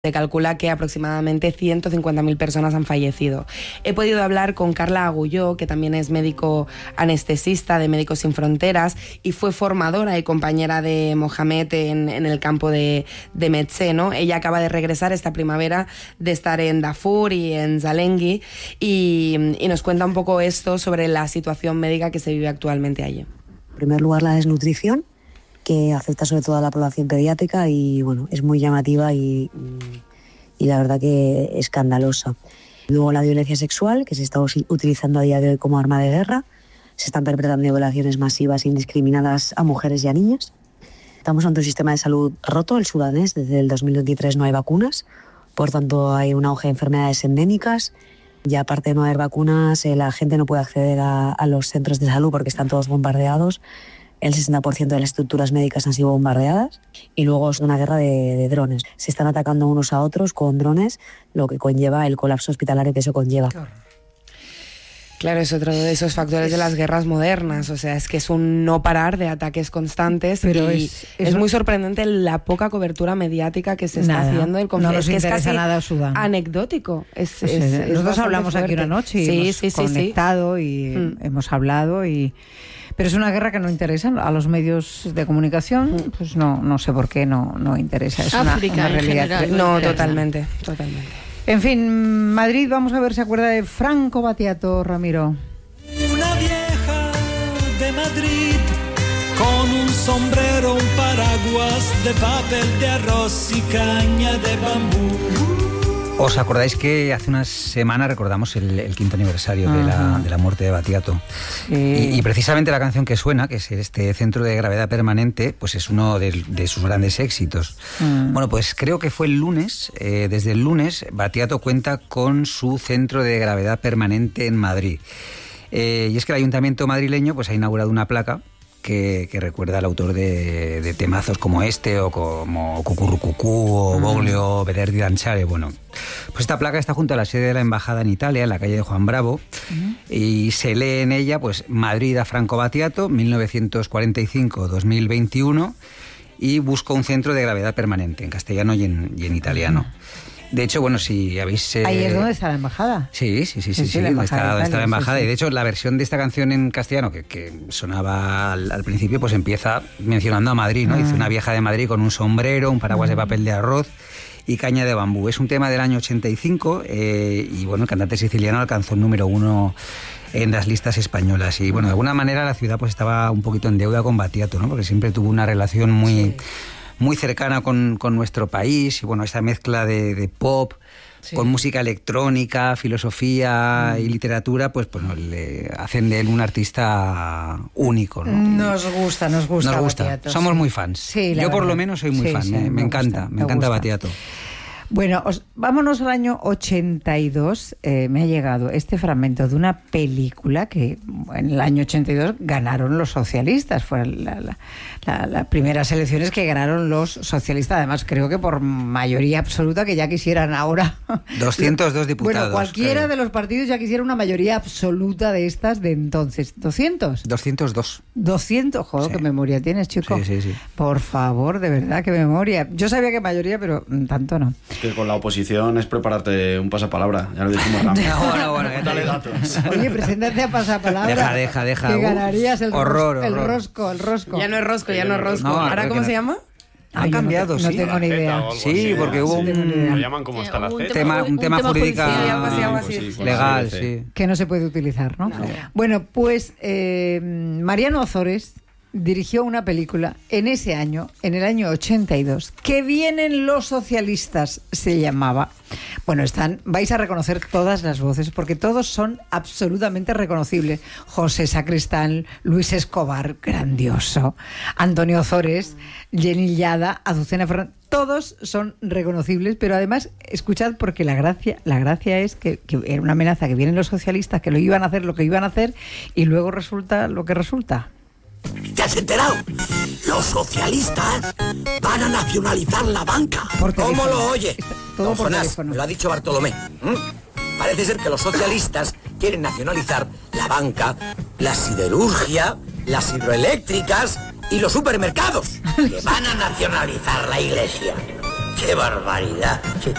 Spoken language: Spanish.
Se calcula que aproximadamente 150.000 personas han fallecido. He podido hablar con Carla Agulló, que también es médico anestesista de Médicos Sin Fronteras y fue formadora y compañera de Mohamed en el campo de Metzé, ¿no? Ella acaba de regresar esta primavera de estar en Darfur y en Zalengui y nos cuenta un poco esto sobre la situación médica que se vive actualmente allí. En primer lugar, la desnutrición, que afecta sobre todo a la población pediátrica y bueno, es muy llamativa y la verdad que escandalosa. Luego la violencia sexual, que se está utilizando a día de hoy como arma de guerra. Se están perpetrando violaciones masivas e indiscriminadas a mujeres y a niñas. Estamos ante un sistema de salud roto, el sudanés. Desde el 2023 no hay vacunas, por tanto hay un auge de enfermedades endémicas. Y aparte de no haber vacunas, la gente no puede acceder a los centros de salud porque están todos bombardeados. El 60% de las estructuras médicas han sido bombardeadas y luego es una guerra de drones. Se están atacando unos a otros con drones, lo que conlleva el colapso hospitalario que eso conlleva. Claro, es otro de esos factores de las guerras modernas, o sea, es que es un no parar de ataques constantes. Pero y es muy sorprendente la poca cobertura mediática que se está haciendo del conflicto. No nos interesa es casi nada Sudán. Anecdótico. Nosotros hablamos aquí una noche y hemos conectado y hemos hablado pero es una guerra que no interesa a los medios de comunicación, pues no sé por qué no interesa. Es una realidad. General, no, totalmente. En fin, Madrid, vamos a ver, ¿se acuerda de Franco Battiato, Ramiro? Una vieja de Madrid con un sombrero, un paraguas de papel de arroz y caña de bambú. ¿Os acordáis que hace unas semanas recordamos el 5º aniversario de la muerte de Battiato? Y precisamente la canción que suena, que es este Centro de Gravedad Permanente, pues es uno de sus grandes éxitos. Bueno, pues creo que fue el lunes, desde el lunes, Battiato cuenta con su Centro de Gravedad Permanente en Madrid. Y es que el Ayuntamiento madrileño pues ha inaugurado una placa que recuerda al autor de temazos como este, o como Cucurrucucú, o Boglio, Verdi Danciare. Bueno, pues esta placa está junto a la sede de la Embajada en Italia, en la calle de Juan Bravo, y se lee en ella, pues, Madrid a Franco Battiato, 1945-2021, y busco un centro de gravedad permanente, en castellano y en italiano. De hecho, bueno, si habéis... Ahí es donde está la embajada. Sí, donde está la embajada. Y de hecho, la versión de esta canción en castellano, que sonaba al principio, pues empieza mencionando a Madrid, ¿no? Dice: una vieja de Madrid con un sombrero, un paraguas de papel de arroz y caña de bambú. Es un tema del año 85 y bueno, el cantante siciliano alcanzó el número 1 en las listas españolas. Y bueno, de alguna manera la ciudad pues estaba un poquito en deuda con Battiato, ¿no? Porque siempre tuvo una relación muy cercana con nuestro país, y bueno, esa mezcla de pop con música electrónica, filosofía y literatura, pues no, le hacen de él un artista único, ¿no? Nos gusta Battiato. Somos muy fans. Sí, yo por lo menos soy muy fan, me encanta Battiato. Bueno, vámonos al año 82. Me ha llegado este fragmento de una película que en el año 82 ganaron los socialistas. Fueron las primeras elecciones que ganaron los socialistas. Además, creo que por mayoría absoluta, que ya quisieran ahora... 202 diputados. Bueno, cualquiera de los partidos ya quisiera una mayoría absoluta de estas de entonces. ¿200? 202. 200, joder, qué memoria tienes, chico. Sí. Por favor, de verdad, qué memoria. Yo sabía que mayoría, pero tanto no. Que con la oposición es prepararte un pasapalabra, ya lo dijimos rápido. Bueno, dale datos. Oye, preséntate a pasapalabra. Deja. Que ganarías el horror. rosco. Ya no es rosco. No, ¿ahora cómo se llama? Ha cambiado, no tengo ni idea. Sí, porque hubo lo llaman como está la Z. Un tema jurídico legal, sí. Que no se puede utilizar, ¿no? Bueno, pues Mariano Ozores dirigió una película en ese año, en el año 82, Que vienen los socialistas, se llamaba. Bueno, vais a reconocer todas las voces, porque todos son absolutamente reconocibles. José Sacristán, Luis Escobar, grandioso, Antonio Ozores, Jenny Llada, Azucena Fernández, todos son reconocibles, pero además, escuchad, porque la gracia es que era una amenaza, que vienen los socialistas, que lo iban a hacer, y luego resulta lo que resulta. ¿Te has enterado? Los socialistas van a nacionalizar la banca. ¿Cómo lo oyes? Todo por teléfono. Me lo ha dicho Bartolomé. Parece ser que los socialistas quieren nacionalizar la banca, la siderurgia, las hidroeléctricas y los supermercados. Que van a nacionalizar la iglesia. ¡Qué barbaridad! Sí,